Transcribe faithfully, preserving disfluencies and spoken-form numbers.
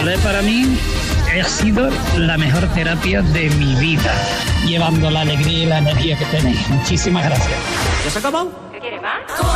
Violet para mí ha sido la mejor terapia de mi vida, llevando la alegría y la energía que tenéis. Muchísimas gracias. ¿Ya se acabó? ¿Qué quiere más?